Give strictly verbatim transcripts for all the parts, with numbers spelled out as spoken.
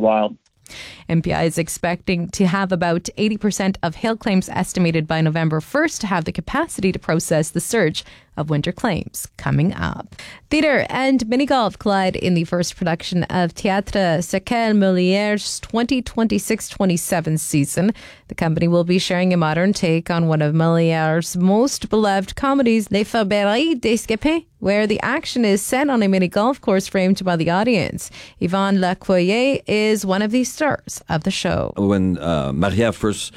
wild. M P I is expecting to have about eighty percent of hail claims estimated by November first to have the capacity to process the surge of winter claims coming up. Theatre and mini golf collide in the first production of Théâtre Séquelles Molière's twenty twenty-six twenty-seven season. The company will be sharing a modern take on one of Molière's most beloved comedies, Les Fableries d'Escapés, where the action is set on a mini golf course framed by the audience. Yvonne Lacoyer is one of the stars of the show. When uh, Maria first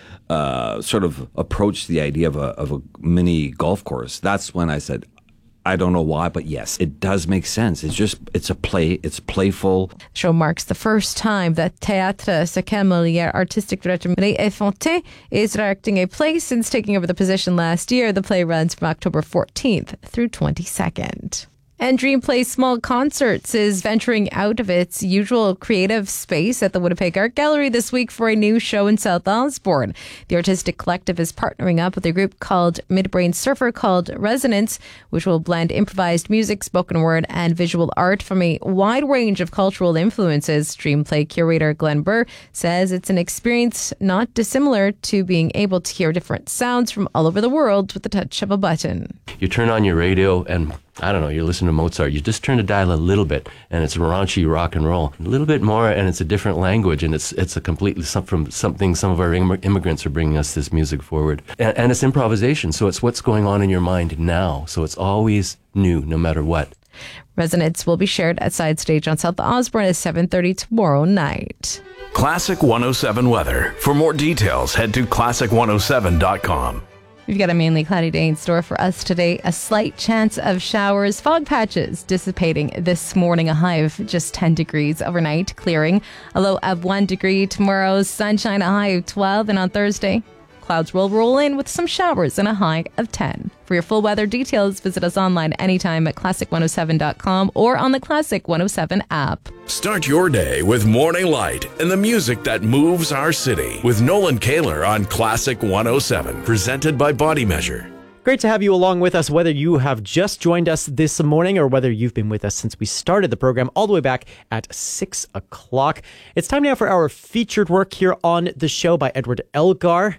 uh, sort of approached the idea of a, of a mini golf course, that's when I said, I don't know why, but yes, it does make sense. It's just, it's a play, it's playful. The show marks the first time that Théâtre Séquelles Molière artistic director Mireille Effonté is directing a play since taking over the position last year. The play runs from October fourteenth through twenty-second. And Dream Play Small Concerts is venturing out of its usual creative space at the Winnipeg Art Gallery this week for a new show in South Osborne. The artistic collective is partnering up with a group called Midbrain Surfer called Resonance, which will blend improvised music, spoken word, and visual art from a wide range of cultural influences. Dream Play curator Glenn Burr says it's an experience not dissimilar to being able to hear different sounds from all over the world with the touch of a button. You turn on your radio and I don't know, you're listening to Mozart, you just turn the dial a little bit and it's raunchy rock and roll. A little bit more and it's a different language and it's it's a completely some, from something some of our Im- immigrants are bringing us this music forward. And, and it's improvisation, so it's what's going on in your mind now. So it's always new, no matter what. Resonance will be shared at Side Stage on South Osborne at seven thirty tomorrow night. Classic one oh seven weather. For more details, head to classic one oh seven dot com. We've got a mainly cloudy day in store for us today. A slight chance of showers, fog patches dissipating this morning. A high of just ten degrees overnight, clearing. A low of one degree tomorrow. Sunshine, a high of twelve. And on Thursday, clouds will roll in with some showers and a high of ten. For your full weather details, visit us online anytime at classic one oh seven dot com or on the Classic one oh seven app. Start your day with Morning Light and the music that moves our city with Nolan Kaler on Classic one oh seven, presented by Body Measure. Great to have you along with us, whether you have just joined us this morning or whether you've been with us since we started the program all the way back at six o'clock. It's time now for our featured work here on the show by Edward Elgar.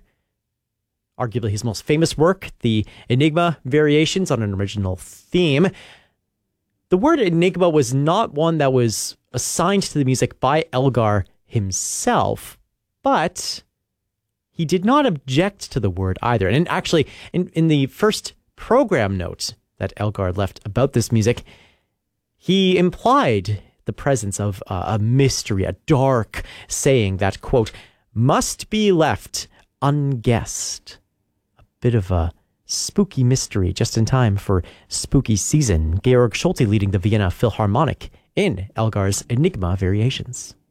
Arguably his most famous work, the Enigma Variations on an Original Theme. The word enigma was not one that was assigned to the music by Elgar himself, but he did not object to the word either. And actually, in, in the first program notes that Elgar left about this music, he implied the presence of uh, a mystery, a dark saying that, quote, must be left unguessed. Bit of a spooky mystery just in time for spooky season. Georg Schulte leading the Vienna Philharmonic in Elgar's Enigma Variations.